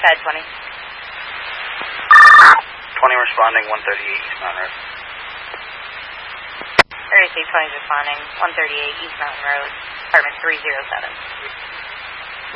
ahead, 20. 20 responding, 138 East Mountain Road. Area 20 responding, 138 East Mountain Road, apartment 307.